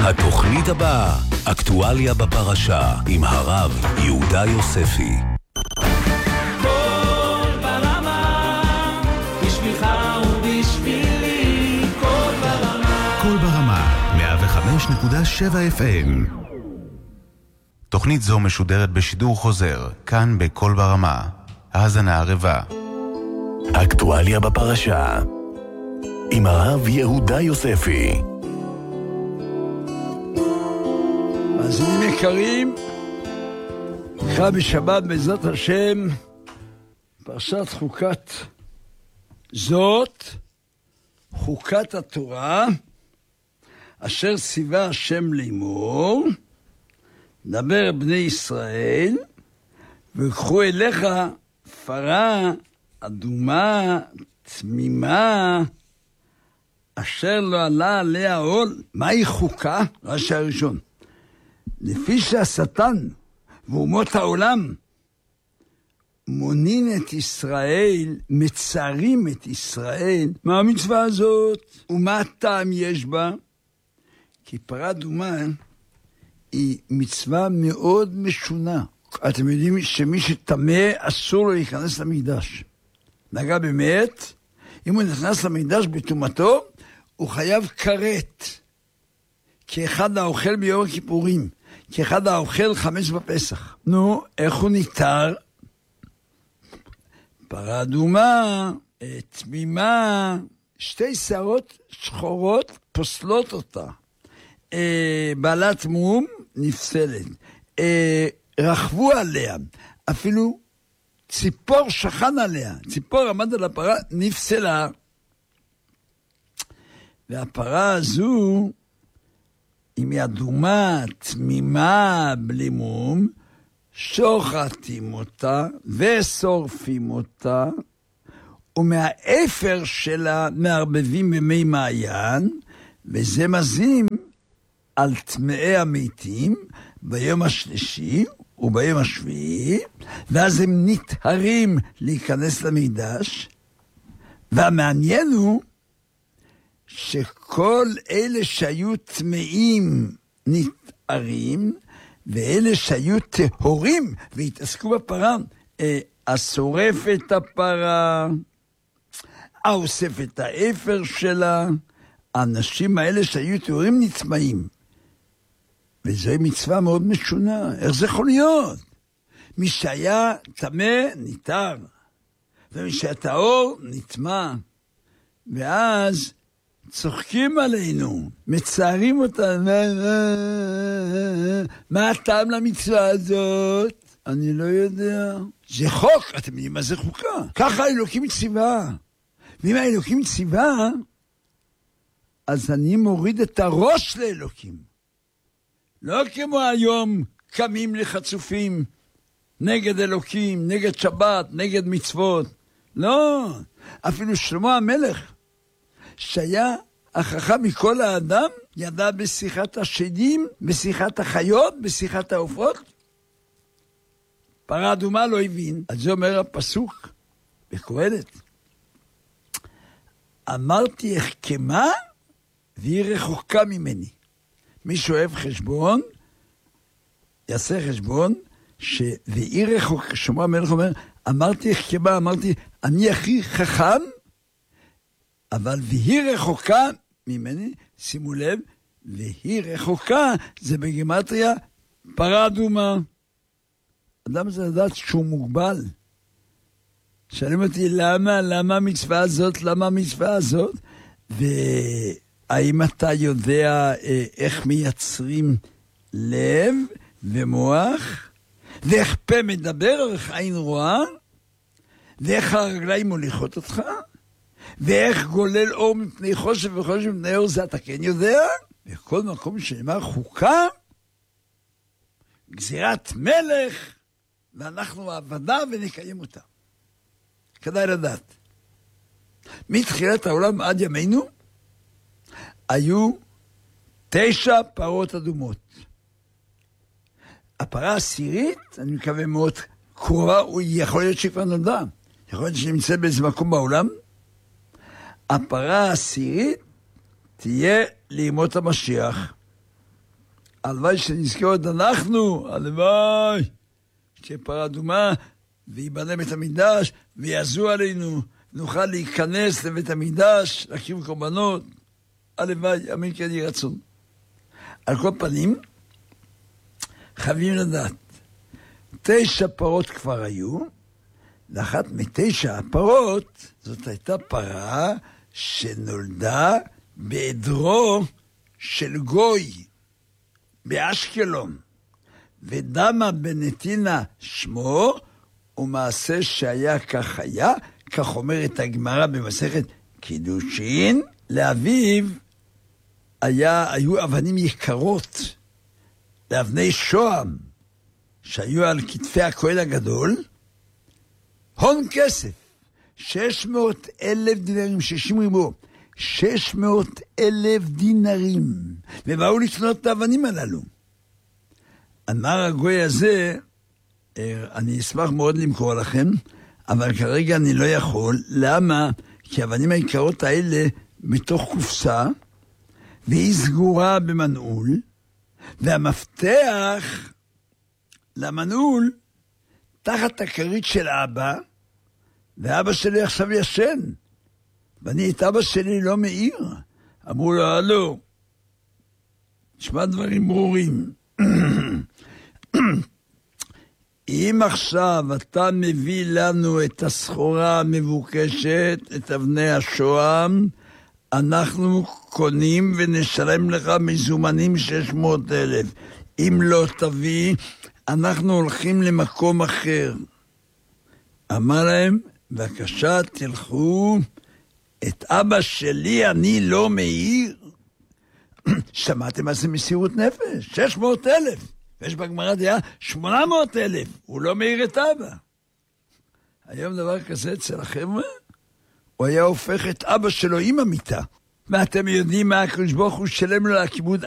התוכנית הבאה, אקטואליה בפרשה, עם הרב יהודה יוספי. כל ברמה, בשבילך ובשבילי, כל ברמה. כל ברמה, 105.7 FM. תוכנית זו משודרת בשידור חוזר, כאן בכל ברמה. האזנה ערבה. אקטואליה בפרשה, עם הרב יהודה יוספי. מאזינים יקרים, נקרא בשבת בעזרת השם פרשת חוקת. זאת חוקת התורה אשר ציווה השם לאמור, דבר בני ישראל ויקחו אליך פרה אדומה תמימה אשר לא עלה עליה עול. מהי חוקה? רש"י הראשון, לפי שהשטן ואומות העולם מונין את ישראל, מצרים את ישראל, מה המצווה הזאת ומה הטעם יש בה? כי פרה אדומה היא מצווה מאוד משונה. אתם יודעים שמי שטמא אסור לו להיכנס למקדש. נגע באמת, אם הוא נכנס למקדש בטומאתו, הוא חייב כרת, כאחד האוכל ביום הכיפורים, כאחד האוכל חמץ בפסח. נו, איך הוא ניתר? פרה אדומה, תמימה, שתי שערות שחורות פוסלות אותה. בעלת מום נפסלת. רחבו עליה, אפילו ציפור שכן עליה, ציפור עמד על הפרה, נפסלה. והפרה הזו, אם היא אדומה, תמימה, בלי מום, שוחטים אותה ושורפים אותה, ומהאפר שלה מערבבים במי מעיין, וזה מזים על טמאי המתים ביום השלישי וביום השביעי, ואז הם נטהרים להיכנס למקדש. והמעניין הוא שכל אלה שהיו טמאים נטהרים, ואלה שהיו טהורים והתעסקו בפרה, השורף את הפרה, האוסף את האפר שלה, האנשים האלה שהיו טהורים נטמאים. וזו מצווה מאוד משונה. איך זה יכול להיות? מי שהיה טמא נטהר, ומי שהיה טהור נטמא. ואז צוחקים עלינו, מצערים אותנו. מה הטעם למצווה הזאת? אני לא יודע. זה חוק, אתם יודעים מה זה חוקה. ככה אלוקים ציווה. ואם האלוקים ציווה, אז אני מוריד את הראש לאלוקים. לא כמו היום קמים לחצופים נגד אלוקים, נגד שבת, נגד מצוות. לא, אפילו שלמה המלך, שהיה החכם מכל האדם, ידע בשיחת השדים, בשיחת החיות, בשיחת העופות. פרה אדומה לא הבין. אז זה אומר הפסוק בקהלת. אמרתי החכמה והיא רחוקה ממני. מי שאוהב חשבון, יעשה חשבון, והיא רחוקה, שמוע המלך אומר, אמרתי החכמה, אמרתי, אני הכי חכם, אבל והיא רחוקה ממני, שימו לב, והיא רחוקה, זה בגימטריה פרה אדומה. אדם זה לדעת שהוא מוגבל. שואלים אותי, למה המצווה הזאת, למה המצווה הזאת? והאם אתה יודע איך מייצרים לב ומוח, ואיך פה מדבר, איך עין רואה, ואיך הרגליים מוליכות אותך, ואיך גולל אור מפני חושך וחושך מפני אור, זה אתה כן יודע? בכל מקום שנאמר חוקה, גזירת מלך, ואנחנו עבדה ונקיים אותה. כדאי לדעת. מתחילת העולם עד ימינו, היו 9 פרות אדומות. הפרה העשירית, אני מקווה מאוד קרובה, הוא יכול להיות שכבר נולדה. יכול להיות שנמצא באיזה מקום בעולם. הפרה העשירית תהיה לימות המשיח. הלוואי שנזכור עוד אנחנו, הלוואי, שפרה אדומה, ויבנה בית המקדש, ויעזו עלינו, נוכל להיכנס לבית המקדש, להקריב קורבנות, הלוואי, אמן כן יהי רצון. על כל פנים, חייבים לדעת, 9 פרות כבר היו, לאחת מ9 הפרות, זאת הייתה פרה שנולדה בעדרו של גוי, באשקלון, ודמה בנתינה שמו, ומעשה שהיה כך היה, כך אומרת הגמרא במסכת קידושין, לאביו היו אבנים יקרות, לאבני שוהם, שהיו על כתפי הכהן הגדול, הון כסף, 600,000 דינרים, 60 ריבו, 600,000 דינרים, ובאו לקנות את האבנים הללו. אמר הגוי הזה, אני אשמח מאוד למכור לכם, אבל כרגע אני לא יכול. למה? כי האבנים היקרות האלה מתוך קופסה, והיא סגורה במנעול, והמפתח למנעול תחת הכרית של אבא, ואבא שלי עכשיו ישן, ואני את אבא שלי לא מעיר. אמרו לו, הלו, נשמע דברים ברורים. אם עכשיו אתה מביא לנו את הסחורה המבוקשת, את אבני השוהם, אנחנו קונים ונשלם לך מזומנים 600,000. אם לא תביא, אנחנו הולכים למקום אחר. אמר להם, בבקשה תלכו, את אבא שלי אני לא מעיר. שמעתם מה זה מסירות נפש? 600,000. ויש בגמרא דעה 800,000. הוא לא מעיר את אבא. היום דבר כזה אצל החבר'ה, הוא היה הופך את אבא שלו עם המיטה. ואתם יודעים מה הקדוש ברוך הוא שלם לו לכיבוד